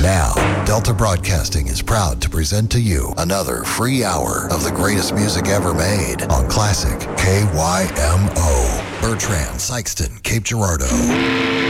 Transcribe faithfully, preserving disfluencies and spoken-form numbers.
Now, Delta Broadcasting is proud to present to you another free hour of the greatest music ever made on Classic K Y M O. Bertrand, Sykeston, Cape Girardeau.